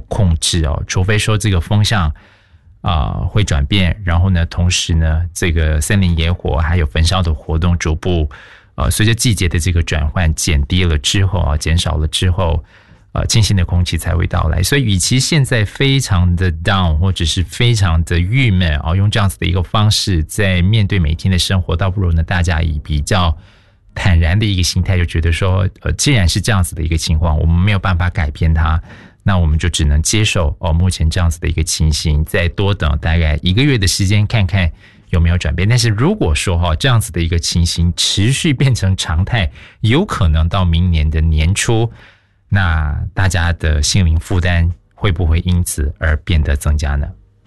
控制哦，除非说这个风向会转变，然后呢，同时呢，这个森林野火还有焚烧的活动逐步随着季节的这个转换减低了之后减少了之后，清新的空气才会到来。所以与其现在非常的 down 或者是非常的郁闷用这样子的一个方式在面对每天的生活，倒不如呢大家以比较坦然的一个心态，就觉得说既然是这样子的一个情况，我们没有办法改变它，那我们就只能接受目前这样子的一个情形，再多等大概1个月的时间看看有没有转变。但是如果说这样子的一个情形持续变成常态，有可能到明年的年初，那大家的心灵负担会不会因此而变得增加呢？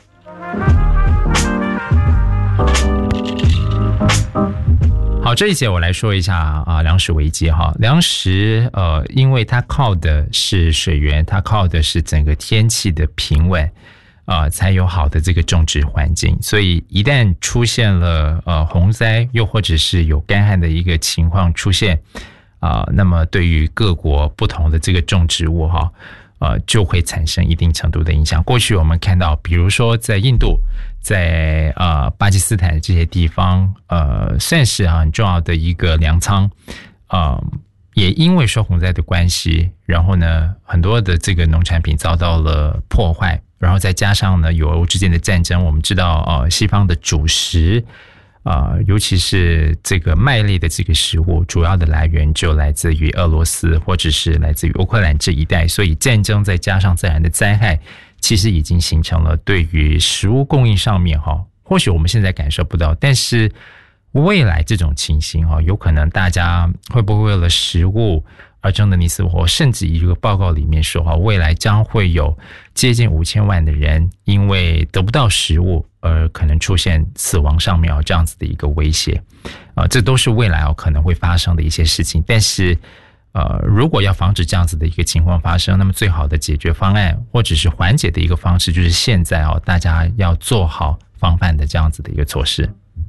好，这一节我来说一下粮食危机哈。粮食因为它靠的是水源，它靠的是整个天气的平稳才有好的这个种植环境。所以一旦出现了洪灾，又或者是有干旱的一个情况出现那么对于各国不同的这个种植物就会产生一定程度的影响。过去我们看到，比如说在印度，在巴基斯坦这些地方，算是很重要的一个粮仓，也因为受洪灾的关系，然后呢，很多的这个农产品遭到了破坏，然后再加上呢，有俄之间的战争，我们知道西方的主食。尤其是这个麦类的这个食物，主要的来源就来自于俄罗斯或者是来自于乌克兰这一带，所以战争再加上自然的灾害，其实已经形成了对于食物供应上面或许我们现在感受不到，但是未来这种情形有可能大家会不会为了食物而争得你死我活，甚至一个报告里面说未来将会有接近5000万的人因为得不到食物而可能出现死亡上面这样子的一个威胁这都是未来可能会发生的一些事情。但是如果要防止这样子的一个情况发生，那么最好的解决方案或者是缓解的一个方式，就是现在大家要做好防范的这样子的一个措施。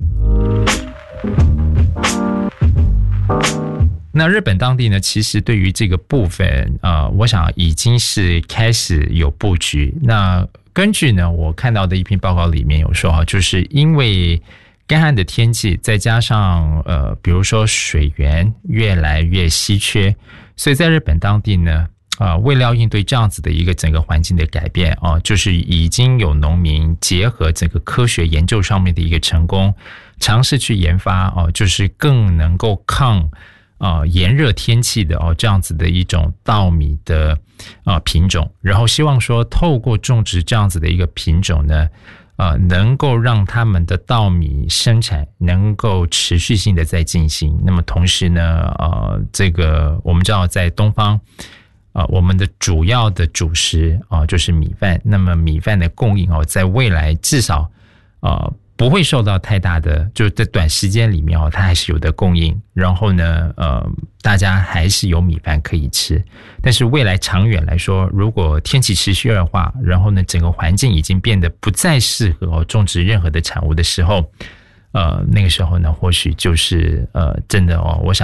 那日本当地呢，其实对于这个部分我想已经是开始有布局。那根据呢我看到的一篇报告里面有说就是因为干旱的天气，再加上比如说水源越来越稀缺，所以在日本当地呢为了要应对这样子的一个整个环境的改变就是已经有农民结合整个科学研究上面的一个成功，尝试去研发就是更能够抗炎热天气的这样子的一种稻米的品种，然后希望说透过种植这样子的一个品种呢能够让他们的稻米生产能够持续性的在进行。那么同时呢这个我们知道在东方我们的主要的主食就是米饭，那么米饭的供应在未来至少不会受到太大的，就在短时间里面它还是有的供应，然后呢大家还是有米饭可以吃。但是未来长远来说，如果天气持续恶化，然后呢整个环境已经变得不再适合种植任何的产物的时候那个时候呢或许就是真的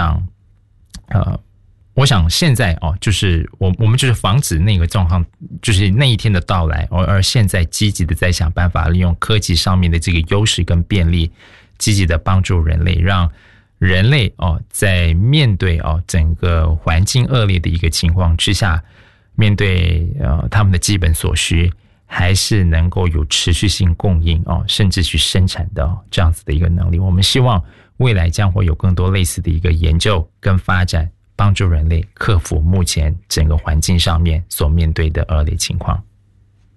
我想现在就是我们就是防止那个状况，就是那一天的到来而现在积极的在想办法利用科技上面的这个优势跟便利，积极的帮助人类，让人类在面对整个环境恶劣的一个情况之下，面对他们的基本所需还是能够有持续性供应甚至去生产的这样子的一个能力。我们希望未来将会有更多类似的一个研究跟发展，帮助人类克服目前整个环境上面所面对的恶劣情况。